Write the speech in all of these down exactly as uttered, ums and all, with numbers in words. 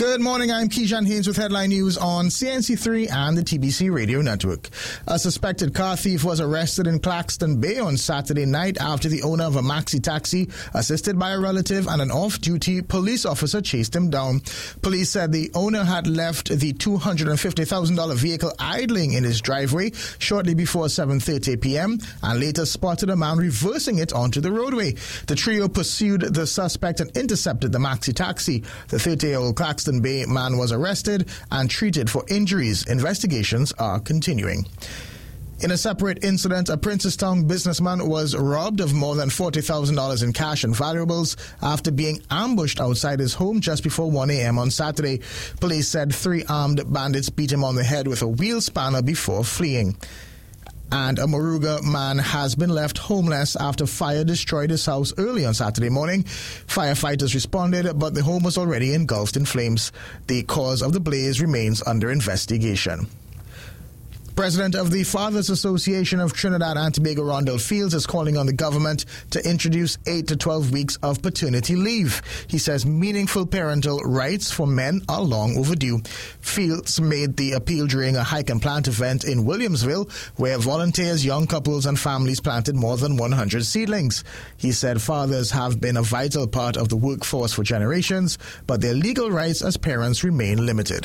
Good morning, I'm Keyshawn Haynes with Headline News on C N C three and the T B C Radio Network. A suspected car thief was arrested in Claxton Bay on Saturday night after the owner of a maxi taxi, assisted by a relative and an off-duty police officer, chased him down. Police said the owner had left the two hundred fifty thousand dollars vehicle idling in his driveway shortly before seven thirty p.m. and later spotted a man reversing it onto the roadway. The trio pursued the suspect and intercepted the maxi taxi. The thirty-year-old Claxton Bay man was arrested and treated for injuries. Investigations are continuing. In a separate incident, a Princestown businessman was robbed of more than forty thousand dollars in cash and valuables after being ambushed outside his home just before one a.m. on Saturday. Police said three armed bandits beat him on the head with a wheel spanner before fleeing. And a Moruga man has been left homeless after fire destroyed his house early on Saturday morning. Firefighters responded, but the home was already engulfed in flames. The cause of the blaze remains under investigation. President of the Fathers Association of Trinidad and Tobago, Rondell Fields, is calling on the government to introduce eight to twelve weeks of paternity leave. He says meaningful parental rights for men are long overdue. Fields made the appeal during a hike and plant event in Williamsville, where volunteers, young couples and families planted more than one hundred seedlings. He said fathers have been a vital part of the workforce for generations, but their legal rights as parents remain limited.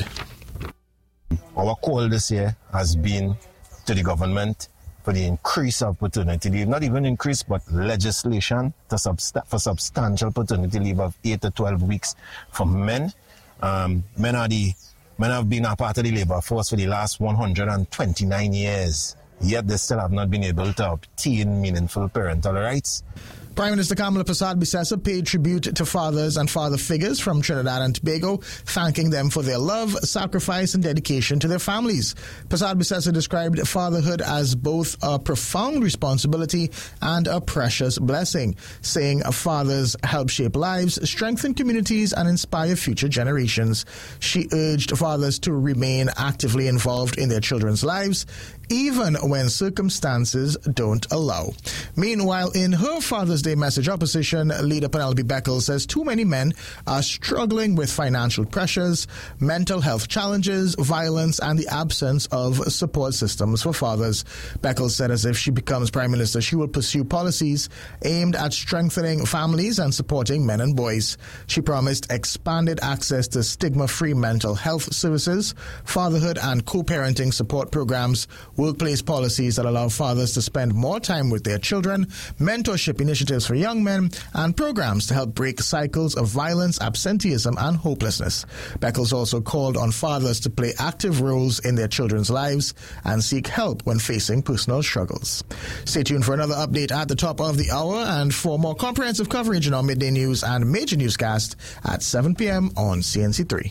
Our call this year has been to the government for the increase of paternity leave, not even increase, but legislation to substa- for substantial paternity leave of eight to twelve weeks for men. Um, men are the men have been a part of the labor force for the last one hundred twenty-nine years, yet they still have not been able to obtain meaningful parental rights. Prime Minister Kamala Persad-Bissessar paid tribute to fathers and father figures from Trinidad and Tobago, thanking them for their love, sacrifice and dedication to their families. Persad-Bissessar described fatherhood as both a profound responsibility and a precious blessing, saying fathers help shape lives, strengthen communities and inspire future generations. She urged fathers to remain actively involved in their children's lives, even when circumstances don't allow. Meanwhile, in her Father's Day message, opposition leader Penelope Beckles says too many men are struggling with financial pressures, mental health challenges, violence, and the absence of support systems for fathers. Beckles said as if she becomes Prime Minister, she will pursue policies aimed at strengthening families and supporting men and boys. She promised expanded access to stigma-free mental health services, fatherhood and co-parenting support programs, workplace policies that allow fathers to spend more time with their children, mentorship initiatives for young men, and programs to help break cycles of violence, absenteeism, and hopelessness. Beckles also called on fathers to play active roles in their children's lives and seek help when facing personal struggles. Stay tuned for another update at the top of the hour and for more comprehensive coverage in our midday news and major newscast at seven p.m. on C N C three.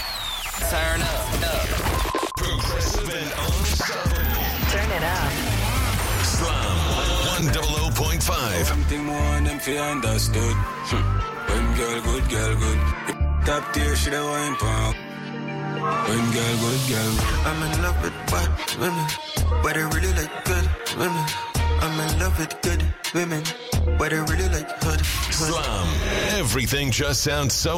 Turn up, up. Progressive and unstoppable. Turn it up. Slam one hundred point five. Something more than feel understood. When girl good, girl good. Top tier, she the wine pump. When girl good, girl good. I'm in love with bad women, but I really like good women. I'm in love with good women, but I really like hood. Slam. Everything just sounds so